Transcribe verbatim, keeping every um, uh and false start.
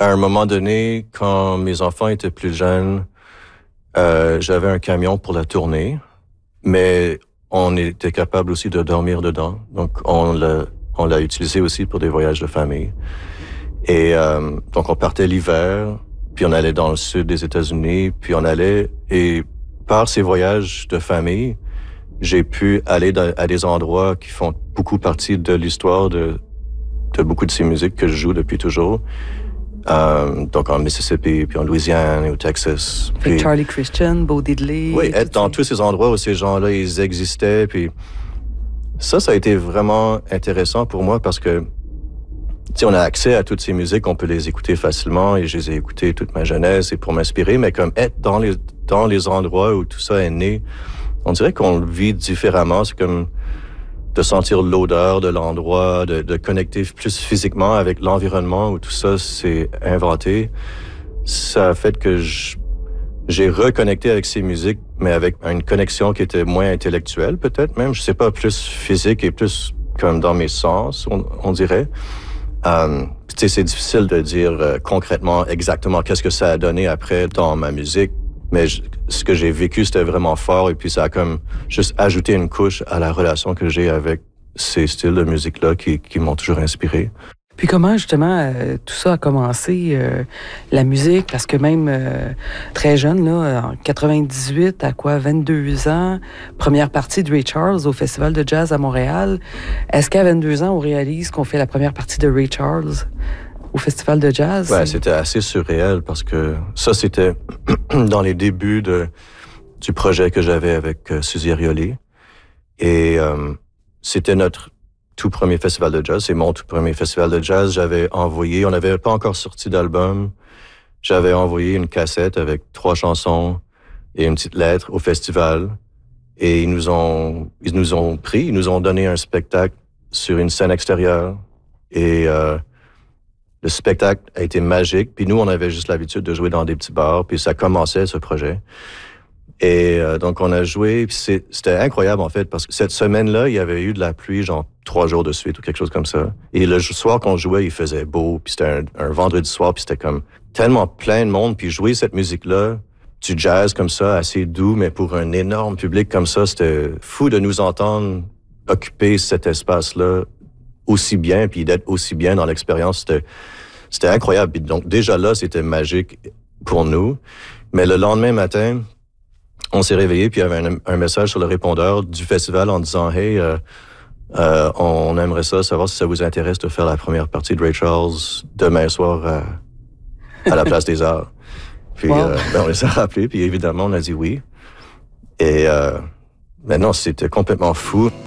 à un moment donné, quand mes enfants étaient plus jeunes, euh, j'avais un camion pour la tournée, mais on était capable aussi de dormir dedans. Donc, on l'a, on l'a utilisé aussi pour des voyages de famille. Et euh, donc, on partait l'hiver, puis on allait dans le sud des États-Unis, puis on allait... Et par ces voyages de famille, j'ai pu aller dans, à des endroits qui font beaucoup partie de l'histoire de, de beaucoup de ces musiques que je joue depuis toujours. Euh, donc en Mississippi, puis en Louisiane et au Texas. Puis Charlie Christian, Bo Diddley. Oui, être dans tous ces endroits où ces gens-là, ils existaient. Puis ça, ça a été vraiment intéressant pour moi parce que, tu sais, on a accès à toutes ces musiques, on peut les écouter facilement et je les ai écoutées toute ma jeunesse et pour m'inspirer, mais comme être dans les, dans les endroits où tout ça est né, on dirait qu'on le vit différemment. C'est comme de sentir l'odeur de l'endroit, de, de connecter plus physiquement avec l'environnement où tout ça s'est inventé. Ça a fait que je, j'ai reconnecté avec ces musiques, mais avec une connexion qui était moins intellectuelle, peut-être même. Je sais pas, plus physique et plus comme dans mes sens, on, on dirait. Euh, tu sais, c'est difficile de dire euh, concrètement exactement qu'est-ce que ça a donné après dans ma musique. Mais je, ce que j'ai vécu, c'était vraiment fort et puis ça a comme juste ajouté une couche à la relation que j'ai avec ces styles de musique-là qui, qui m'ont toujours inspiré. Puis comment, justement, euh, tout ça a commencé, euh, la musique, parce que même euh, très jeune, là, en quatre-vingt-dix-huit, à quoi, vingt-deux ans, première partie de Ray Charles au Festival de jazz à Montréal. Est-ce qu'à vingt-deux ans, on réalise qu'on fait la première partie de Ray Charles au Festival de jazz? Ouais, c'était assez surréel parce que ça, c'était dans les débuts de, du projet que j'avais avec euh, Suzy Airioli. Et euh, c'était notre tout premier festival de jazz. C'est mon tout premier festival de jazz. J'avais envoyé, on n'avait pas encore sorti d'album. J'avais envoyé une cassette avec trois chansons et une petite lettre au festival. Et ils nous ont, ils nous ont pris, ils nous ont donné un spectacle sur une scène extérieure. Et euh, le spectacle a été magique. Puis nous, on avait juste l'habitude de jouer dans des petits bars. Puis ça commençait, ce projet. Et euh, donc, on a joué. Puis c'est, c'était incroyable, en fait, parce que cette semaine-là, il y avait eu de la pluie, genre trois jours de suite ou quelque chose comme ça. Et le soir qu'on jouait, il faisait beau. Puis c'était un, un vendredi soir. Puis c'était comme tellement plein de monde. Puis jouer cette musique-là, du jazz comme ça, assez doux, mais pour un énorme public comme ça, c'était fou de nous entendre occuper cet espace-là aussi bien, puis d'être aussi bien dans l'expérience. C'était, c'était incroyable. Puis donc, déjà là, c'était magique pour nous. Mais le lendemain matin, on s'est réveillé, puis il y avait un, un message sur le répondeur du festival en disant « Hey, euh, euh, on aimerait ça, savoir si ça vous intéresse de faire la première partie de Ray Charles demain soir à, à la Place des Arts. » Puis wow. euh, ben, on les a rappelés, puis évidemment, on a dit oui. Et euh, maintenant, c'était complètement fou.